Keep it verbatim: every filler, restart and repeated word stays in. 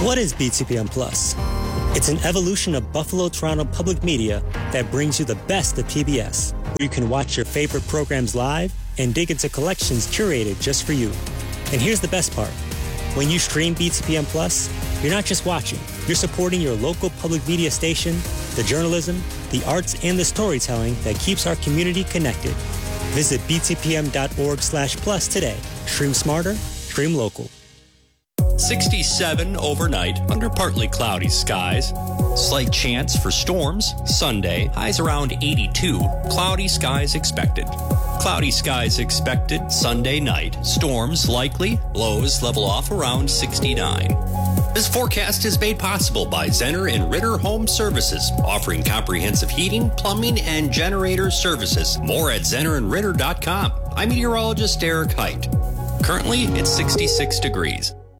What is B T P M Plus? It's an evolution of Buffalo Toronto Public Media that brings you the best of P B S, where you can watch your favorite programs live and dig into collections curated just for you. And here's the best part. When you stream B T P M Plus, you're not just watching, you're supporting your local public media station, the journalism, the arts, and the storytelling that keeps our community connected. Visit b t p m dot org slash plus today. Stream smarter, stream local. sixty-seven overnight under partly cloudy skies. Slight chance for storms Sunday. Highs around eighty-two. Cloudy skies expected. Cloudy skies expected Sunday night. Storms likely. Lows level off around sixty-nine. This forecast is made possible by Zenner and Ritter Home Services, offering comprehensive heating, plumbing, and generator services. More at zenner and ritter dot com. I'm meteorologist Eric Height. Currently, it's sixty-six degrees.